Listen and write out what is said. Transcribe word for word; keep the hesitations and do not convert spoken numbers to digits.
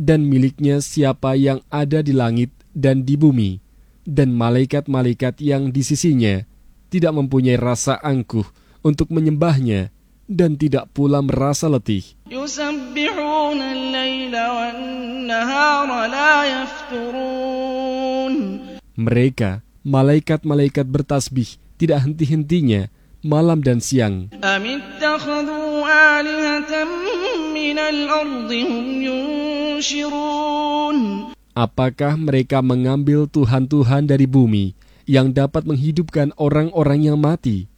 dan miliknya siapa yang ada di langit dan di bumi, dan malaikat-malaikat yang di sisinya tidak mempunyai rasa angkuh untuk menyembahnya dan tidak pula merasa letih. يسبحون الليل والنهار لا يفترون. Mereka, malaikat-malaikat bertasbih tidak henti-hentinya malam dan siang. أم اتخذوا آلهة من الأرض هم ينشرون. Apakah mereka mengambil tuhan-tuhan dari bumi yang dapat menghidupkan orang-orang yang mati?